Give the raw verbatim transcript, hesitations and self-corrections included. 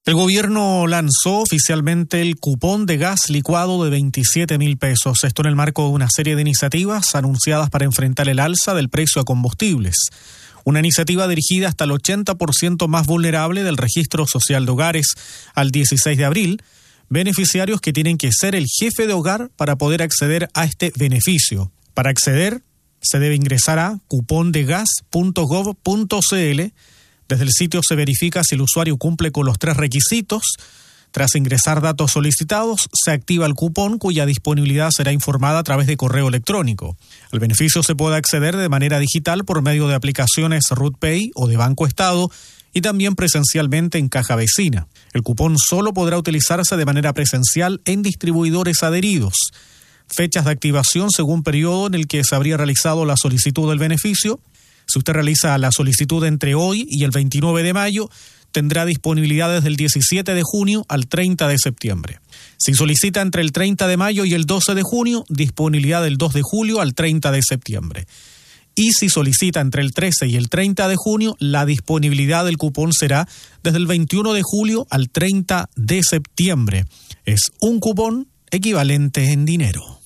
El gobierno lanzó oficialmente el cupón de gas licuado de veintisiete mil pesos. Esto en el marco de una serie de iniciativas anunciadas para enfrentar el alza del precio a combustibles. Una iniciativa dirigida hasta el ochenta por ciento más vulnerable del registro social de hogares al dieciséis de abril, beneficiarios que tienen que ser el jefe de hogar para poder acceder a este beneficio. Para acceder, se debe ingresar a cupondegas punto gov punto cl. Desde el sitio se verifica si el usuario cumple con los tres requisitos. Tras ingresar datos solicitados, se activa el cupón cuya disponibilidad será informada a través de correo electrónico. Al beneficio se puede acceder de manera digital por medio de aplicaciones RutPay o de Banco Estado y también presencialmente en Caja Vecina. El cupón solo podrá utilizarse de manera presencial en distribuidores adheridos. Fechas de activación según periodo en el que se habría realizado la solicitud del beneficio. Si usted realiza la solicitud entre hoy y el veintinueve de mayo, tendrá disponibilidad desde el diecisiete de junio al treinta de septiembre. Si solicita entre el treinta de mayo y el doce de junio, disponibilidad del dos de julio al treinta de septiembre. Y si solicita entre el trece y el treinta de junio, la disponibilidad del cupón será desde el veintiuno de julio al treinta de septiembre. Es un cupón equivalente en dinero.